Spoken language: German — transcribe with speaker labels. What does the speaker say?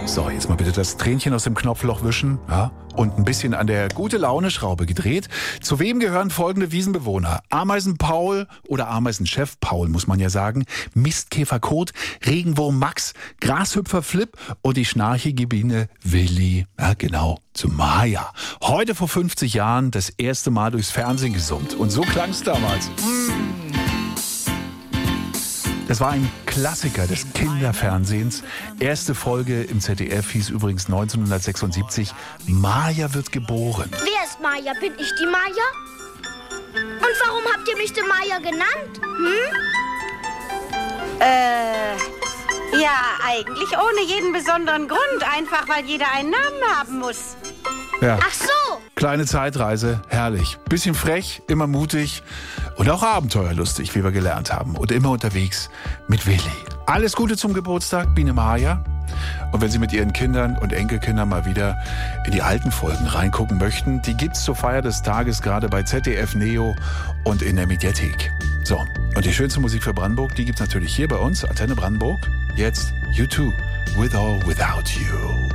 Speaker 1: So, jetzt mal bitte das Tränchen aus dem Knopfloch wischen, ja, und ein bisschen an der Gute-Laune-Schraube gedreht. Zu wem gehören folgende Wiesenbewohner? Ameisen-Paul oder Ameisenchef Paul, muss man ja sagen. Mistkäfer Kot, Regenwurm Max, Grashüpfer Flip und die schnarchige Biene Willi. Ja, genau, zu Maya. Heute vor 50 Jahren das erste Mal durchs Fernsehen gesummt. Und so klang es damals. Das war ein Klassiker des Kinderfernsehens. Erste Folge im ZDF hieß übrigens 1976, Maya wird geboren.
Speaker 2: Wer ist Maya? Bin ich die Maya? Und warum habt ihr mich die Maya genannt?
Speaker 3: Ja, eigentlich ohne jeden besonderen Grund. Einfach, weil jeder einen Namen haben muss.
Speaker 1: Ja.
Speaker 2: Ach so.
Speaker 1: Kleine Zeitreise, herrlich. Bisschen frech, immer mutig und auch abenteuerlustig, wie wir gelernt haben. Und immer unterwegs mit Willi. Alles Gute zum Geburtstag, Biene Maya. Und wenn Sie mit Ihren Kindern und Enkelkindern mal wieder in die alten Folgen reingucken möchten, die gibt's zur Feier des Tages gerade bei ZDF Neo und in der Mediathek. So, und die schönste Musik für Brandenburg, die gibt's natürlich hier bei uns, Antenne Brandenburg. Jetzt U2, With or Without You.